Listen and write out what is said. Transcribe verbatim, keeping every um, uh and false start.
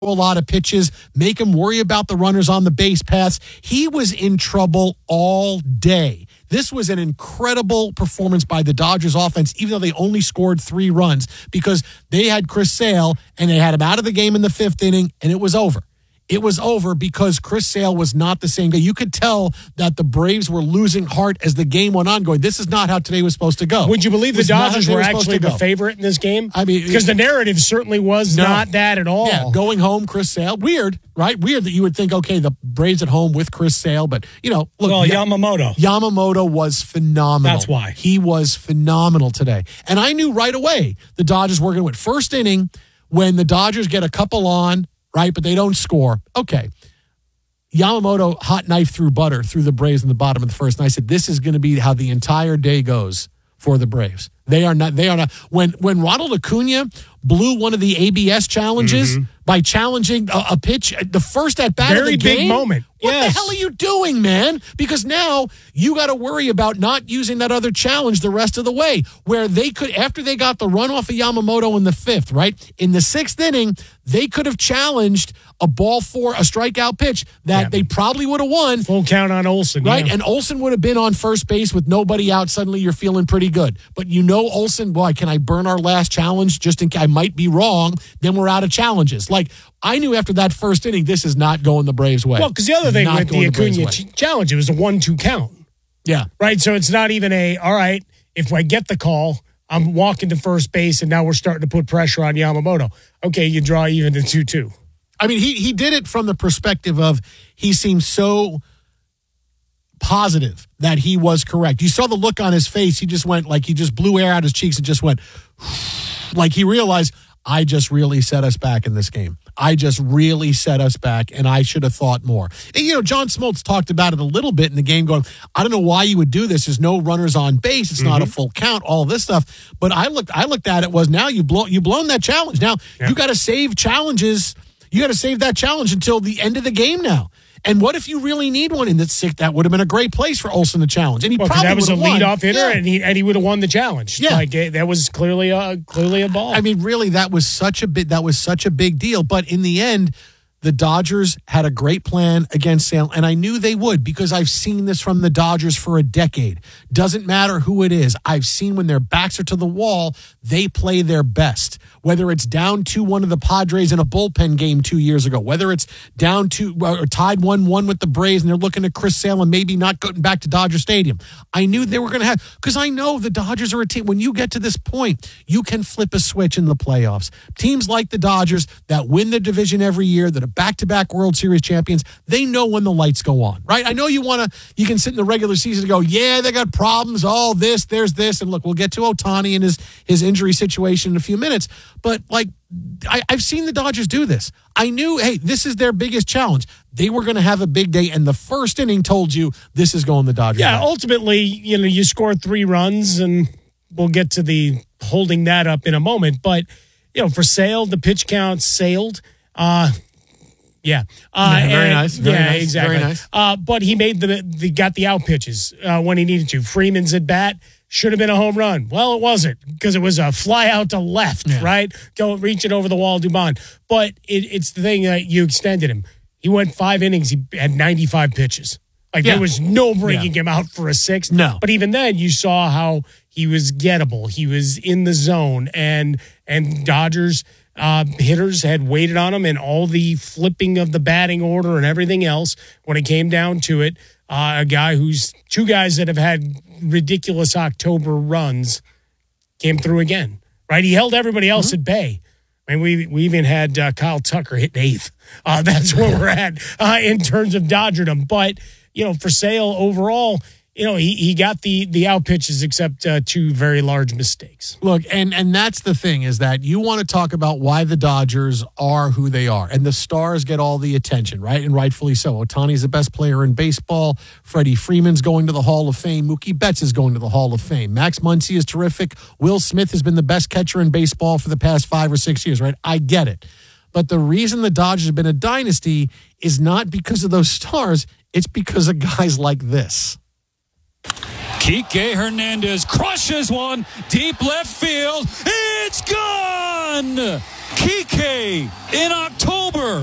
a lot of pitches, make him worry about the runners on the base paths. He was in trouble all day. This was an incredible performance by the Dodgers offense, even though they only scored three runs, because they had Chris Sale and they had him out of the game in the fifth inning, and it was over. It was over because Chris Sale was not the same guy. You could tell that the Braves were losing heart as the game went on, going, this is not how today was supposed to go. Would you believe the Dodgers were actually the favorite in this game? I mean, because the narrative certainly was no, not that at all. Yeah, going home, Chris Sale. Weird, right? Weird that you would think, okay, the Braves at home with Chris Sale, but, you know, look. Well, Yamamoto. Yamamoto was phenomenal. That's why. He was phenomenal today. And I knew right away the Dodgers were going to win. First inning, when the Dodgers get a couple on, right, but they don't score. Okay. Yamamoto hot knife through butter through the Braves in the bottom of the first. And I said, this is going to be how the entire day goes for the Braves. They are not, they are not. When, when Ronald Acuna blew one of the A B S challenges mm-hmm. by challenging a, a pitch, the first at bat of the game. Very big moment. What yes. the hell are you doing, man? Because now you got to worry about not using that other challenge the rest of the way, where they could, after they got the run off of Yamamoto in the fifth, right? In the sixth inning, they could have challenged a ball for a strikeout pitch that yeah. they probably would have won. Full count on Olsen. Right? Yeah. And Olsen would have been on first base with nobody out. Suddenly you're feeling pretty good. But you know, Olsen, boy, can I burn our last challenge just in case I might be wrong? Then we're out of challenges. Like, I knew after that first inning, this is not going the Braves' way. Well, because the other thing not with the Acuna ch- challenge, it was a one two count. Yeah. Right? So it's not even a, all right, if I get the call, I'm walking to first base, and now we're starting to put pressure on Yamamoto. Okay, you draw even to two two. I mean, he he did it from the perspective of he seemed so positive that he was correct. You saw the look on his face. He just went, like he just blew air out his cheeks and just went, like he realized, I just really set us back in this game. I just really set us back, and I should have thought more. And, you know, John Smoltz talked about it a little bit in the game, going, I don't know why you would do this. There's no runners on base. It's mm-hmm. not a full count, all this stuff. But I looked I looked at it was, now you blow, you blown that challenge. Now, yeah. you got to save challenges. You got to save that challenge until the end of the game now. And what if you really need one in that sick? That would have been a great place for Olsen to challenge, and he well, probably that was a won. leadoff hitter, yeah. and he and he would have won the challenge. Yeah, like that was clearly a clearly a ball. I mean, really, that was such a bit. That was such a big deal. But in the end, the Dodgers had a great plan against Sale, and I knew they would because I've seen this from the Dodgers for a decade. Doesn't matter who it is. I've seen when their backs are to the wall, they play their best. Whether it's down two one of the Padres in a bullpen game two years ago, whether it's down two or tied one one with the Braves and they're looking at Chris Sale and maybe not going back to Dodger Stadium. I knew they were going to have, because I know the Dodgers are a team. When you get to this point, you can flip a switch in the playoffs. Teams like the Dodgers that win the division every year, that are back-to-back World Series champions, they know when the lights go on, right? I know you want to, you can sit in the regular season and go, yeah, they got problems, all this, there's this, and look, we'll get to Ohtani and his, his injury situation in a few minutes. But, like, I, I've seen the Dodgers do this. I knew, hey, this is their biggest challenge. They were going to have a big day, and the first inning told you this is going the Dodgers. Yeah, way. ultimately, you know, you scored three runs, and we'll get to the holding that up in a moment. But, you know, for Sale, the pitch count sailed. Uh, yeah. Uh, yeah. Very and, nice. Very yeah, nice. exactly. Very nice. Uh, but he made the, the got the out pitches uh, when he needed to. Freeman's at bat. Should have been a home run. Well, it wasn't because it was a fly out to left, yeah. right? Go reach it over the wall, Dubon. But it, it's the thing that you extended him. He went five innings. He had ninety-five pitches. Like yeah. there was no bringing yeah. him out for a six. No. But even then, you saw how he was gettable. He was in the zone, and and Dodgers uh, hitters had waited on him, and all the flipping of the batting order and everything else when it came down to it. Uh, a guy who's two guys that have had ridiculous October runs came through again, right? He held everybody else mm-hmm. at bay. I mean, we we even had uh, Kyle Tucker hit eighth. Uh, that's where we're at uh, in terms of Dodgerdom. But, you know, for Sale overall, you know, he, he got the the out pitches except uh, two very large mistakes. Look, and and that's the thing is that you want to talk about why the Dodgers are who they are. And the stars get all the attention, right? And rightfully so. Ohtani's the best player in baseball. Freddie Freeman's going to the Hall of Fame. Mookie Betts is going to the Hall of Fame. Max Muncy is terrific. Will Smith has been the best catcher in baseball for the past five or six years, right? I get it. But the reason the Dodgers have been a dynasty is not because of those stars. It's because of guys like this. Kike Hernandez crushes one deep left field. It's gone! Kike in October.